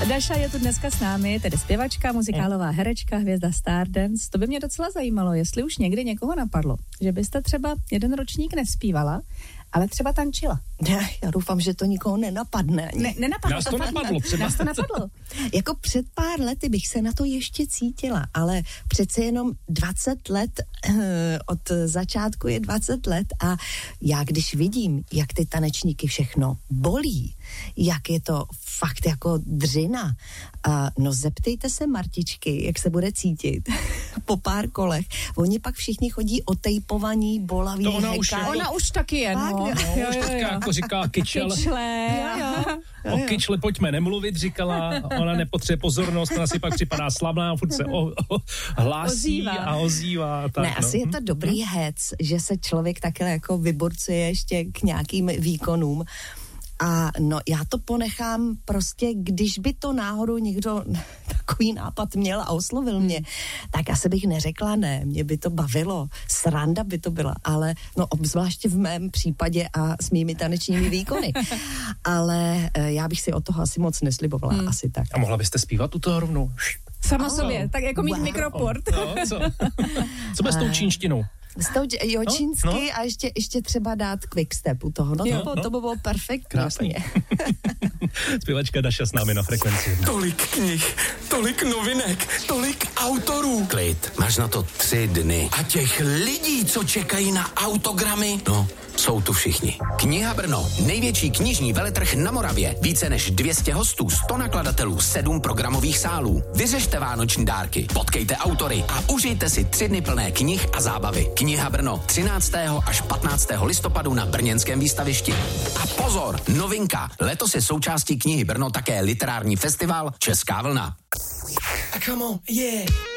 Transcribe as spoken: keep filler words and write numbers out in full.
Daša je tu dneska s námi, tedy zpěvačka, muzikálová herečka, hvězda Stardance. To by mě docela zajímalo, jestli už někdy někoho napadlo, že byste třeba jeden ročník nespívala, ale třeba tančila. Já, já doufám, že to nikoho nenapadne. Ne, nenapadlo. Nás to napadlo. Třeba. Nás to napadlo. Jako před pár lety bych se na to ještě cítila, ale přece jenom dvacet let, od začátku je dvacet let a já když vidím, jak ty tanečníky všechno bolí, jak je to fakt jako dřina, a no zeptejte se Martičky, jak se bude cítit po pár kolech. Oni pak všichni chodí otejpovaní, bolaví, to ona hekají. už, Ona už taky je, no. No, jo, už teďka jako říká kyčel. Kyčle, jo, jo. O kyčle pojďme nemluvit, říkala, ona nepotřebuje pozornost, ona si pak připadá slavná, furt se o, o, hlásí Ozývá. a ozývá. Tak, ne, no. asi je to dobrý hec, že se člověk takhle jako vyborcuje ještě k nějakým výkonům. A no, já to ponechám prostě, když by to náhodou někdo takový nápad měl a oslovil mě, tak asi bych neřekla ne, mě by to bavilo, sranda by to byla, ale no obzvláště v mém případě a s mými tanečními výkony. Ale e, já bych si od toho asi moc neslibovala, hmm. asi tak. A mohla byste zpívat u toho rovnou? Sama Oh. sobě, tak jako mít Wow. mikroport. No, co? Co bez tou čínštinou? S tou, jo, No, čínsky no. a ještě, ještě třeba dát quickstep u toho. No, Jo, to, bylo, no. to by bylo perfektní. Krásný. Zpěvačka Daša s námi na Frekvenci. Tolik knih, tolik novinek, tolik autorů. Klid, máš na to tři dny. A těch lidí, co čekají na autogramy, no, jsou tu všichni. Kniha Brno, největší knižní veletrh na Moravě. Více než dvě stě hostů, sto nakladatelů, sedm programových sálů. Vyřešte vánoční dárky, potkejte autory a užijte si tři dny plné knih a zábavy. Kniha Brno, třináctého až patnáctého listopadu na brněnském výstavišti. A pozor, novinka, letos je součástí Knihy Brno také literární festival Česká vlna. Come on, yeah.